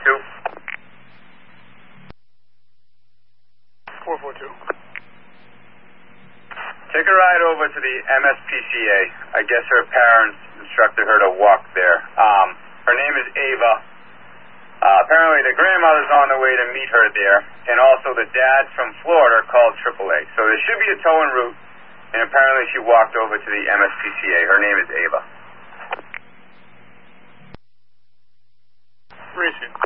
442. Take a ride over to the MSPCA. I guess her parents instructed her to walk there. Her name is Ava. Apparently the grandmother's on the way to meet her there, and also the dad's from Florida called AAA. So there should be a tow en route, and apparently she walked over to the MSPCA. Her name is Ava. Racing.